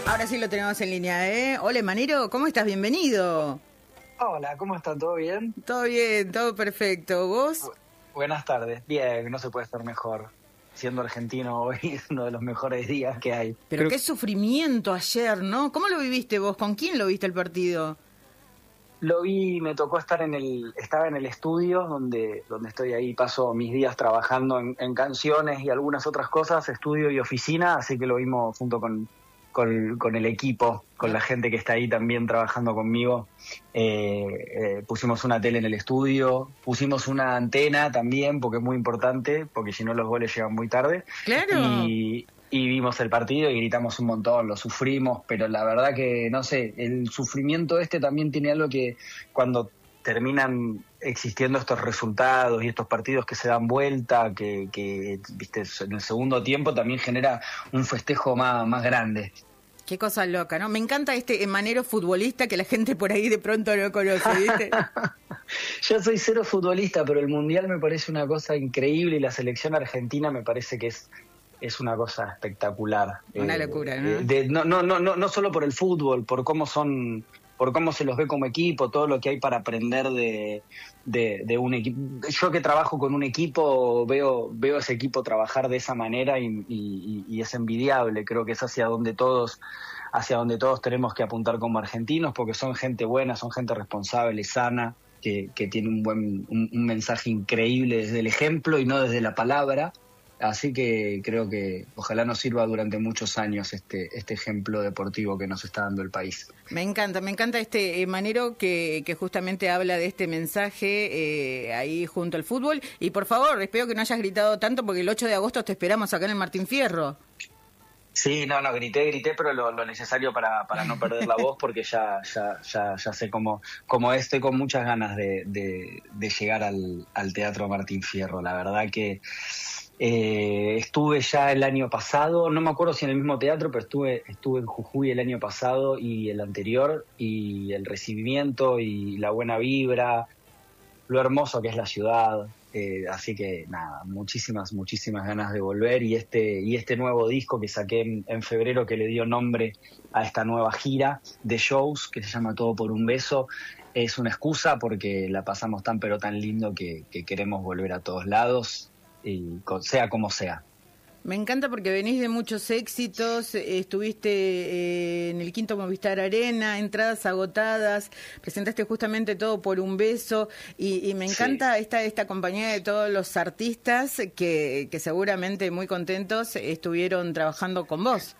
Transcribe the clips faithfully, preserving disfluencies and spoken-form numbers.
Ahora sí lo tenemos en línea, ¿eh? Hola, Manero, ¿cómo estás? Bienvenido. Hola, ¿cómo están? ¿Todo bien? Todo bien, todo perfecto. ¿Vos? Bu- Buenas tardes. Bien, no se puede estar mejor. Siendo argentino hoy es uno de los mejores días que hay. Pero Creo qué sufrimiento ayer, ¿no? ¿Cómo lo viviste vos? ¿Con quién lo viste el partido? lo vi, me tocó estar en el, estaba en el estudio donde, donde estoy ahí, paso mis días trabajando en, en canciones y algunas otras cosas, estudio y oficina, así que lo vimos junto con, con, con el equipo, con la gente que está ahí también trabajando conmigo. Eh, eh, pusimos una tele en el estudio, pusimos una antena también, porque es muy importante, porque si no los goles llegan muy tarde. Claro. Y, y vimos el partido y gritamos un montón, lo sufrimos, pero la verdad que, no sé, el sufrimiento este también tiene algo que cuando terminan existiendo estos resultados y estos partidos que se dan vuelta, que, que viste, en el segundo tiempo también genera un festejo más, más grande. Qué cosa loca, ¿no? Me encanta este Manero futbolista que la gente por ahí de pronto no conoce, ¿viste? Yo soy cero futbolista, pero el Mundial me parece una cosa increíble y la selección argentina me parece que es es una cosa espectacular. Una Eh, locura, ¿no? eh, de, no, no, no, no, no solo por el fútbol, por cómo son, por cómo se los ve como equipo, todo lo que hay para aprender de, de, de un equipo. Yo que trabajo con un equipo veo, veo ese equipo trabajar de esa manera y, y, y es envidiable. Creo que es hacia donde todos, hacia donde todos tenemos que apuntar como argentinos, porque son gente buena, son gente responsable, sana, que, que tiene un buen, un, un mensaje increíble desde el ejemplo y no desde la palabra. Así que creo que ojalá nos sirva durante muchos años este, este ejemplo deportivo que nos está dando el país. Me encanta, me encanta este eh, Manero que, que justamente habla de este mensaje eh, ahí junto al fútbol. Y por favor, espero que no hayas gritado tanto porque el ocho de agosto te esperamos acá en el Martín Fierro. Sí, no, no, grité, grité, pero lo, lo necesario para, para no perder la voz, porque ya, ya, ya, ya sé cómo, cómo es. Estoy con muchas ganas de, de, de llegar al, al Teatro Martín Fierro. La verdad que eh, estuve ya el año pasado, no me acuerdo si en el mismo teatro, pero estuve, estuve en Jujuy el año pasado y el anterior, y el recibimiento y la buena vibra, lo hermoso que es la ciudad. Eh, así que nada, muchísimas, muchísimas ganas de volver y este, y este nuevo disco que saqué en, en febrero que le dio nombre a esta nueva gira de shows que se llama Todo por un Beso, es una excusa porque la pasamos tan pero tan lindo que, que queremos volver a todos lados y con, sea como sea. Me encanta porque venís de muchos éxitos, eh, estuviste eh, en el Quinto Movistar Arena, entradas agotadas, presentaste justamente Todo por un Beso y, y me encanta sí. esta esta compañía de todos los artistas que, que seguramente muy contentos estuvieron trabajando con vos.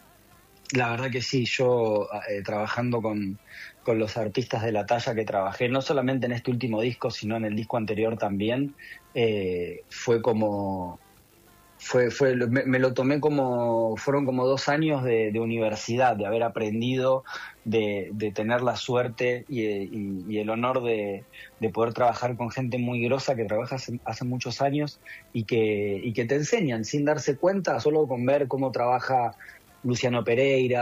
La verdad que sí, yo eh, trabajando con, con los artistas de la talla que trabajé, no solamente en este último disco, sino en el disco anterior también, eh, fue como... Fue, fue, me, me lo tomé como, fueron como dos años de, de universidad, de haber aprendido, de, de tener la suerte y, y, y el honor de, de poder trabajar con gente muy grosa que trabaja hace, hace muchos años y que, y que te enseñan sin darse cuenta, solo con ver cómo trabaja Luciano Pereira,